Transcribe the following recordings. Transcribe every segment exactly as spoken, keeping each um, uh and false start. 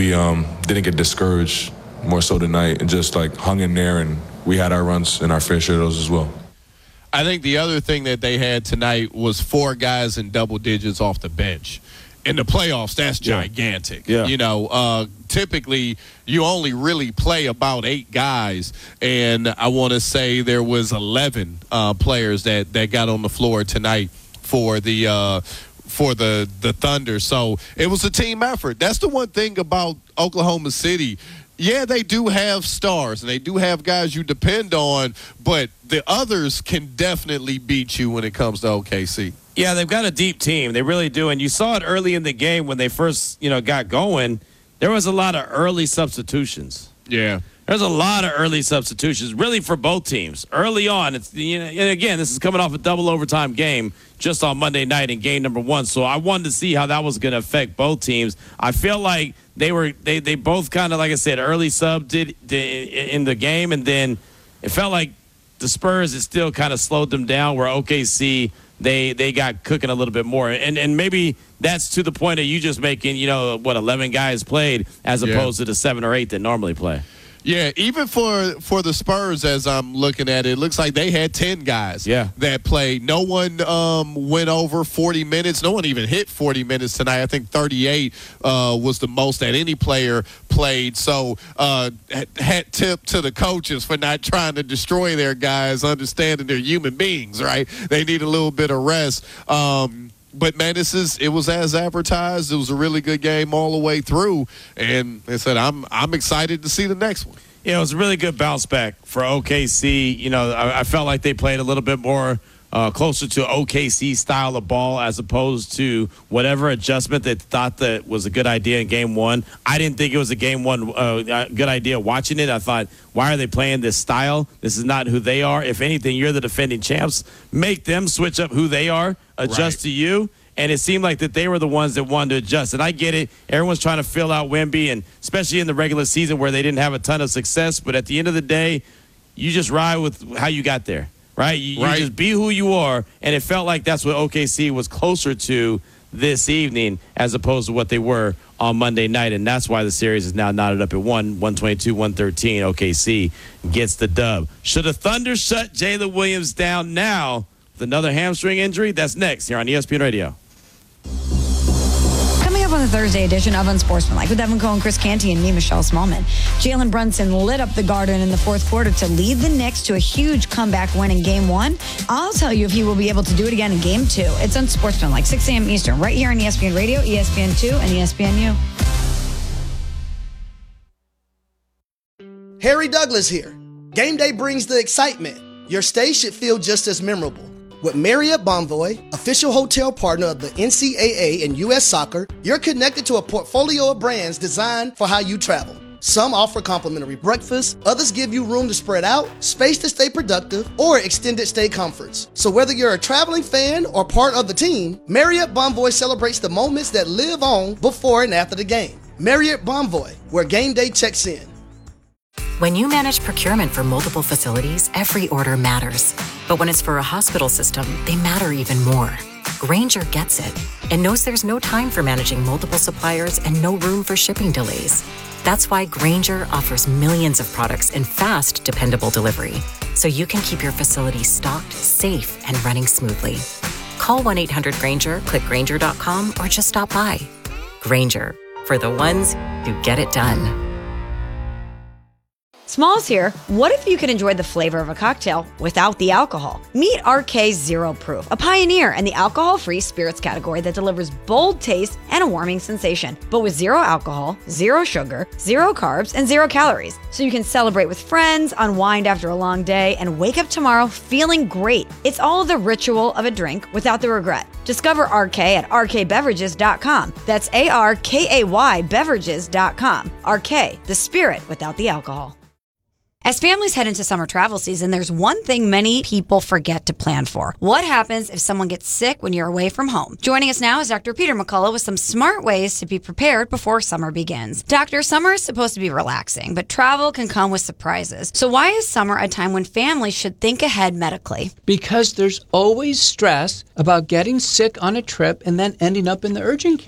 we um, didn't get discouraged more so tonight and just like hung in there, and we had our runs and our fair share of those as well. I think the other thing that they had tonight was four guys in double digits off the bench. In the playoffs, that's gigantic. Yeah. You know, uh, typically you only really play about eight guys, and I want to say there was eleven uh, players that, that got on the floor tonight for the uh, for the the Thunder. So it was a team effort. That's the one thing about Oklahoma City. Yeah, they do have stars, and they do have guys you depend on, but the others can definitely beat you when it comes to O K C. Yeah, they've got a deep team. They really do. And you saw it early in the game when they first, you know, got going. There was a lot of early substitutions. Yeah. There's a lot of early substitutions, really, for both teams. Early on, it's you know, and again, this is coming off a double overtime game just on Monday night in game number one. So I wanted to see how that was going to affect both teams. I feel like they were they they both kind of, like I said, early sub did, did in the game, and then it felt like the Spurs, it still kind of slowed them down, where O K C, they they got cooking a little bit more. And and maybe that's to the point of you just making, you know, what, eleven guys played as Yeah. opposed to the seven or eight that normally play. Yeah, even for for the Spurs, as I'm looking at it, it looks like they had ten guys Yeah. that played. No one um, went over forty minutes. No one even hit forty minutes tonight. I think thirty-eight uh, was the most that any player played. So uh, hat tip to the coaches for not trying to destroy their guys, understanding they're human beings, right? They need a little bit of rest. Um But, man, this is it was as advertised. It was a really good game all the way through. And they said, I'm I'm excited to see the next one. Yeah, it was a really good bounce back for O K C. You know, I, I felt like they played a little bit more uh, closer to O K C style of ball as opposed to whatever adjustment they thought that was a good idea in game one. I didn't think it was a game one uh, good idea watching it. I thought, why are they playing this style? This is not who they are. If anything, you're the defending champs. Make them switch up who they are, adjust Right. to you. And it seemed like that they were the ones that wanted to adjust. And I get it. Everyone's trying to fill out Wemby, and especially in the regular season where they didn't have a ton of success. But at the end of the day, you just ride with how you got there, right? You, Right. you just be who you are. And it felt like that's what O K C was closer to this evening as opposed to what they were on Monday night. And that's why the series is now knotted up at one, one twenty-two, one thirteen. O K C gets the dub. Should the Thunder shut Jalen Williams down now with another hamstring injury? That's next here on E S P N Radio. Coming up on the Thursday edition of Unsportsmanlike with Evan Cohen, Chris Canty, and me, Michelle Smallman. Jalen Brunson lit up the Garden in the fourth quarter to lead the Knicks to a huge comeback win in Game One. I'll tell you if he will be able to do it again in Game Two. It's Unsportsmanlike, six a.m. Eastern, right here on E S P N Radio, E S P N two, and E S P N U. Harry Douglas here. Game day brings the excitement. Your stay should feel just as memorable. With Marriott Bonvoy, official hotel partner of the N C double A and U S Soccer, you're connected to a portfolio of brands designed for how you travel. Some offer complimentary breakfast, others give you room to spread out, space to stay productive, or extended stay comforts. So whether you're a traveling fan or part of the team, Marriott Bonvoy celebrates the moments that live on before and after the game. Marriott Bonvoy, where game day checks in. When you manage procurement for multiple facilities, every order matters. But when it's for a hospital system, they matter even more. Grainger gets it and knows there's no time for managing multiple suppliers and no room for shipping delays. That's why Grainger offers millions of products in fast, dependable delivery, so you can keep your facility stocked, safe, and running smoothly. Call one eight hundred Grainger, click Grainger dot com, or just stop by. Grainger, for the ones who get it done. Smalls here. What if you could enjoy the flavor of a cocktail without the alcohol? Meet R K Zero Proof, a pioneer in the alcohol-free spirits category that delivers bold taste and a warming sensation, but with zero alcohol, zero sugar, zero carbs, and zero calories. So you can celebrate with friends, unwind after a long day, and wake up tomorrow feeling great. It's all the ritual of a drink without the regret. Discover R K at R K beverages dot com. That's A R K A Y beverages dot com. R K, the spirit without the alcohol. As families head into summer travel season, there's one thing many people forget to plan for. What happens if someone gets sick when you're away from home? Joining us now is Doctor Peter McCullough with some smart ways to be prepared before summer begins. Doctor, summer is supposed to be relaxing, but travel can come with surprises. So why is summer a time when families should think ahead medically? Because there's always stress about getting sick on a trip and then ending up in the urgent care.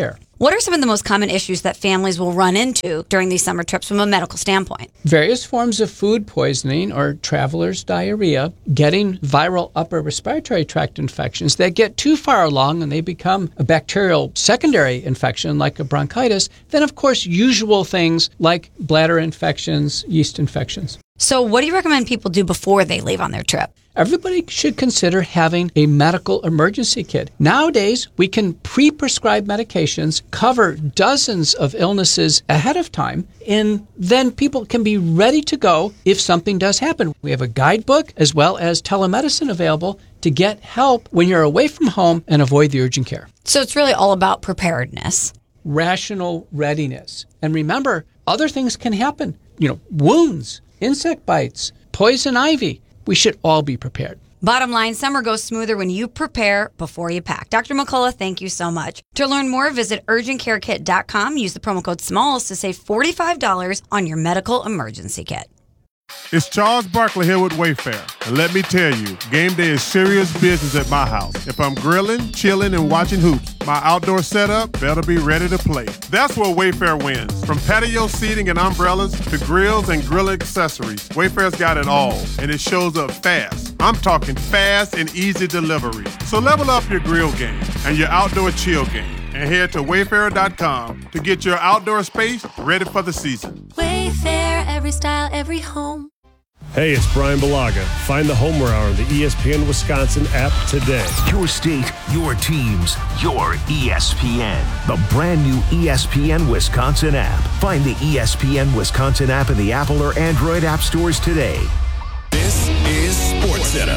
What are some of the most common issues that families will run into during these summer trips from a medical standpoint? Various forms of food poisoning or traveler's diarrhea, getting viral upper respiratory tract infections that get too far along and they become a bacterial secondary infection like a bronchitis, then of course usual things like bladder infections, yeast infections. So what do you recommend people do before they leave on their trip? Everybody should consider having a medical emergency kit. Nowadays, we can pre-prescribe medications, cover dozens of illnesses ahead of time, and then people can be ready to go if something does happen. We have a guidebook as well as telemedicine available to get help when you're away from home and avoid the urgent care. So it's really all about preparedness. Rational readiness. And remember, other things can happen. You know, wounds, insect bites, poison ivy. We should all be prepared. Bottom line, summer goes smoother when you prepare before you pack. Doctor McCullough, thank you so much. To learn more, visit urgent care kit dot com. Use the promo code SMALLS to save forty-five dollars on your medical emergency kit. It's Charles Barkley here with Wayfair. And let me tell you, game day is serious business at my house. If I'm grilling, chilling, and watching hoops, my outdoor setup better be ready to play. That's where Wayfair wins. From patio seating and umbrellas to grills and grill accessories, Wayfair's got it all, and it shows up fast. I'm talking fast and easy delivery. So level up your grill game and your outdoor chill game, and head to wayfair dot com to get your outdoor space ready for the season. Wayfair, every style, every home. Hey, it's Brian Balaga. Find the Homer Hour on the E S P N Wisconsin app today. Your state, your teams, your E S P N. The brand new E S P N Wisconsin app. Find the E S P N Wisconsin app in the Apple or Android app stores today. This is SportsCenter.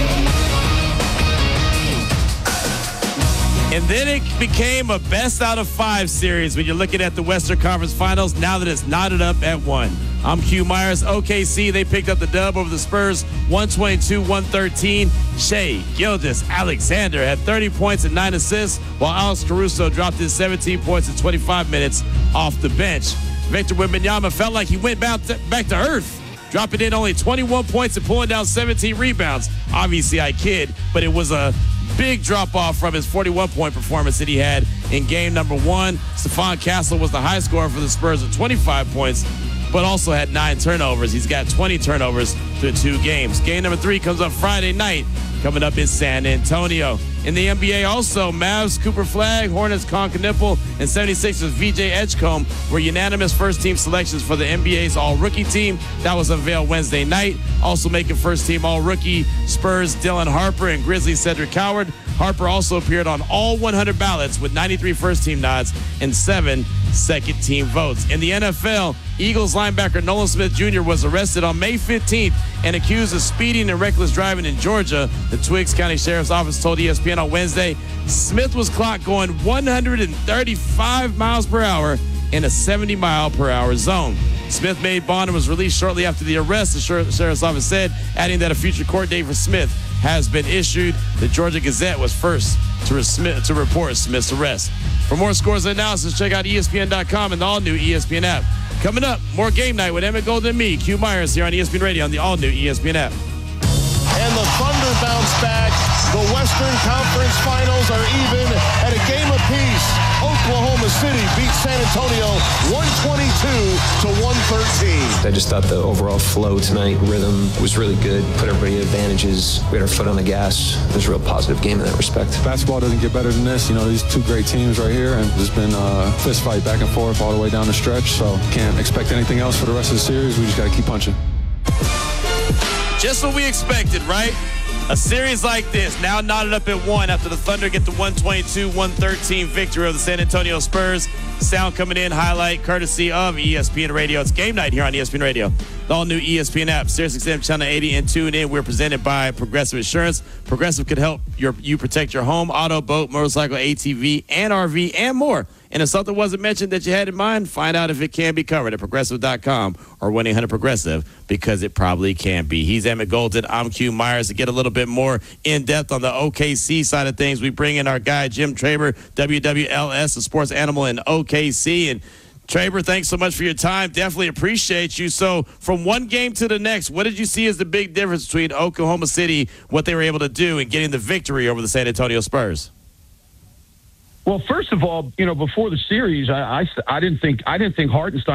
And then it became a best out of five series when you're looking at the Western Conference Finals now that it's knotted up at one. I'm Q Myers. O K C, they picked up the dub over the Spurs, one twenty-two one thirteen. Shai Gilgeous-Alexander had thirty points and nine assists, while Alex Caruso dropped his seventeen points in twenty-five minutes off the bench. Victor Wembanyama felt like he went back to, back to earth, dropping in only twenty-one points and pulling down seventeen rebounds. Obviously, I kid, but it was a big drop-off from his forty-one point performance that he had in game number one. Stephon Castle was the high scorer for the Spurs with twenty-five points, but also had nine turnovers. He's got twenty turnovers through two games. Game number three comes up Friday night, coming up in San Antonio. In the N B A also, Mavs Cooper Flagg, Hornets Con Knipple, and seventy-sixers V J Edgecombe were unanimous first-team selections for the N B A's All-Rookie team. That was unveiled Wednesday night. Also making first-team All-Rookie Spurs Dylan Harper and Grizzlies Cedric Coward. Harper also appeared on all one hundred ballots with ninety-three first-team nods and seven second-team votes. In the N F L, Eagles linebacker Nolan Smith Junior was arrested on May fifteenth and accused of speeding and reckless driving in Georgia. The Twiggs County Sheriff's Office told E S P N on Wednesday Smith was clocked going one hundred thirty-five miles per hour in a seventy mile per hour zone. Smith made bond and was released shortly after the arrest, the Sheriff's Office said, adding that a future court date for Smith has been issued. The Georgia Gazette was first to, re- to report Smith's arrest. For more scores and analysis, check out E S P N dot com and the all-new E S P N app. Coming up, more Game Night with Emmett Golden and me, Q Myers, here on E S P N Radio on the all-new E S P N app. And the Thunder bounce back. The Western Conference Finals are even at a game apiece. Oklahoma City beat San Antonio one twenty-two to one thirteen. I just thought the overall flow tonight, rhythm was really good. Put everybody at advantages. We had our foot on the gas. It was a real positive game in that respect. Basketball doesn't get better than this. You know, these two great teams right here, and there's been a fist fight back and forth all the way down the stretch. So can't expect anything else for the rest of the series. We just got to keep punching. Just what we expected, right? A series like this, now knotted up at one after the Thunder get the one twenty-two one thirteen victory of the San Antonio Spurs. Sound coming in, highlight courtesy of E S P N Radio. It's Game Night here on E S P N Radio. The all-new E S P N app, Sirius X M Channel eighty, and tune in. We're presented by Progressive Insurance. Progressive could help your, you protect your home, auto, boat, motorcycle, A T V, and R V, and more. And if something wasn't mentioned that you had in mind, find out if it can be covered at progressive dot com or one eight hundred progressive, because it probably can be. He's Emmett Golden. I'm Q Myers. To get a little bit more in-depth on the O K C side of things, we bring in our guy, Jim Traber, W W L S, the sports animal in O K C. And Traber, thanks so much for your time. Definitely appreciate you. So from one game to the next, what did you see as the big difference between Oklahoma City, what they were able to do, and getting the victory over the San Antonio Spurs? Well, first of all, you know, before the series, I, I, I didn't think I didn't think Hartenstein